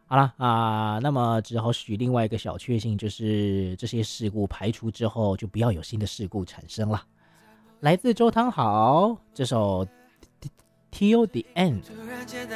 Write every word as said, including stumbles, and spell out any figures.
好了啊，那么只好许另外一个小确幸，就是这些事故排除之后，就不要有新的事故产生了。来自周汤豪这首《Till the End》。